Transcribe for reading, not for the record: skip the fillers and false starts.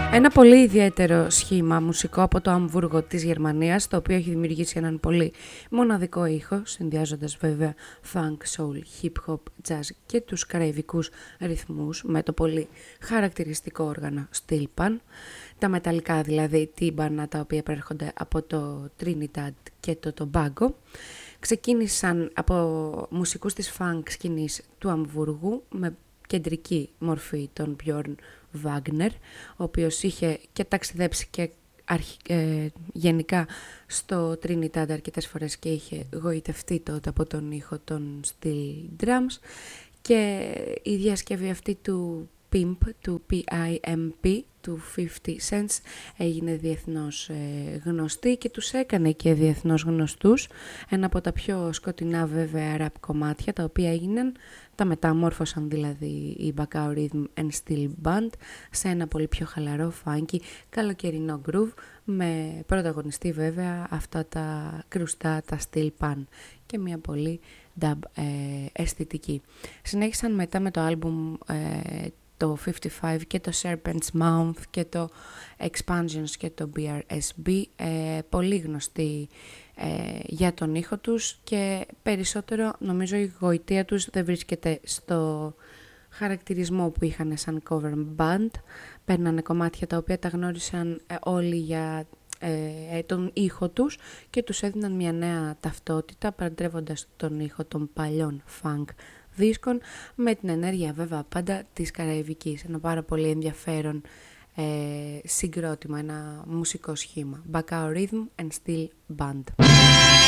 Ένα πολύ ιδιαίτερο σχήμα μουσικό από το Αμβούργο της Γερμανίας, το οποίο έχει δημιουργήσει έναν πολύ μοναδικό ήχο, συνδυάζοντας βέβαια funk, soul, hip hop, jazz και τους καραϊβικούς ρυθμούς με το πολύ χαρακτηριστικό όργανο steel pan, τα μεταλλικά δηλαδή τύμπανα τα οποία προέρχονται από το Trinidad και το Tobago. Ξεκίνησαν από μουσικούς της funk σκηνής του Αμβούργου με κεντρική μορφή τον Björn Wagner, ο οποίος είχε και ταξιδέψει και γενικά στο Trinidad αρκετές φορές και είχε γοητευτεί τότε από τον ήχο των steel drums, και η διασκευή αυτή του PIMP, του PIMP, του 50 Cents έγινε διεθνώς γνωστή και τους έκανε και διεθνώς γνωστούς. Ένα από τα πιο σκοτεινά βέβαια rap κομμάτια, τα οποία έγιναν, τα μεταμόρφωσαν δηλαδή η Bacao Rhythm and Steel Band σε ένα πολύ πιο χαλαρό, funky, καλοκαιρινό groove, με πρωταγωνιστή βέβαια αυτά τα κρουστά, τα steel pan και μια πολύ dub αισθητική. Συνέχισαν μετά με το άλμπουμ το 55 και το Serpent's Mouth και το Expansions και το BRSB, πολύ γνωστοί για τον ήχο τους, και περισσότερο νομίζω η γοητεία τους δεν βρίσκεται στο χαρακτηρισμό που είχαν σαν cover band. Παίρνανε κομμάτια τα οποία τα γνώρισαν όλοι για τον ήχο τους και τους έδιναν μια νέα ταυτότητα, παντρεύοντας τον ήχο των παλιών funk δίσκων με την ενέργεια βέβαια πάντα της Καραϊβικής. Ένα πάρα πολύ ενδιαφέρον συγκρότημα, ένα μουσικό σχήμα. Bacao Rhythm and Steel Band.